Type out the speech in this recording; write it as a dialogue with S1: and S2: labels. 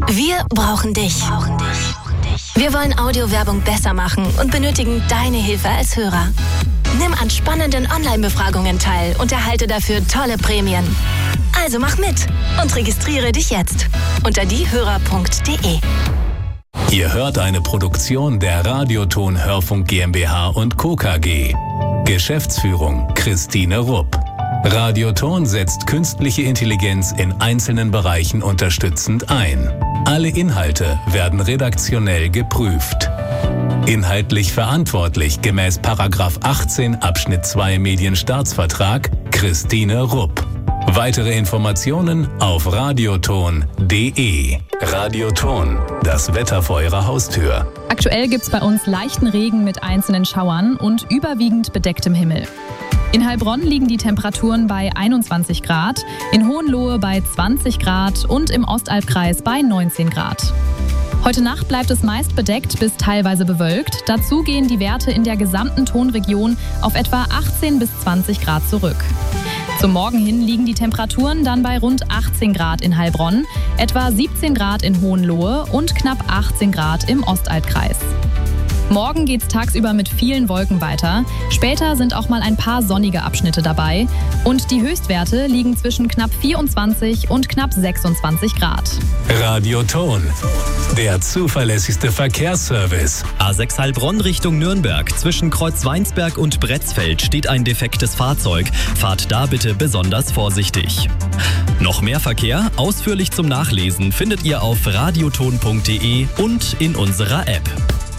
S1: Wir brauchen dich. Wir wollen Audiowerbung besser machen und benötigen deine Hilfe als Hörer. Nimm an spannenden Online-Befragungen teil und erhalte dafür tolle Prämien. Also mach mit und registriere dich jetzt unter diehörer.de.
S2: Ihr hört eine Produktion der Radioton Hörfunk GmbH und Co. KG. Geschäftsführung Christine Rupp. Radioton setzt künstliche Intelligenz in einzelnen Bereichen unterstützend ein. Alle Inhalte werden redaktionell geprüft. Inhaltlich verantwortlich gemäß § 18 Abschnitt 2 Medienstaatsvertrag Christine Rupp. Weitere Informationen auf radioton.de. Radioton, das Wetter vor Ihrer Haustür.
S3: Aktuell gibt es bei uns leichten Regen mit einzelnen Schauern und überwiegend bedecktem Himmel. In Heilbronn liegen die Temperaturen bei 21 Grad, in Hohenlohe bei 20 Grad und im Ostalbkreis bei 19 Grad. Heute Nacht bleibt es meist bedeckt bis teilweise bewölkt. Dazu gehen die Werte in der gesamten Tonregion auf etwa 18 bis 20 Grad zurück. Zum Morgen hin liegen die Temperaturen dann bei rund 18 Grad in Heilbronn, etwa 17 Grad in Hohenlohe und knapp 18 Grad im Ostalbkreis. Morgen geht's tagsüber mit vielen Wolken weiter. Später sind auch mal ein paar sonnige Abschnitte dabei. Und die Höchstwerte liegen zwischen knapp 24 und knapp 26 Grad.
S2: Radioton, der zuverlässigste Verkehrsservice.
S4: A6 Heilbronn Richtung Nürnberg. Zwischen Kreuzweinsberg und Bretzfeld steht ein defektes Fahrzeug. Fahrt da bitte besonders vorsichtig. Noch mehr Verkehr, ausführlich zum Nachlesen, findet ihr auf radioton.de und in unserer App.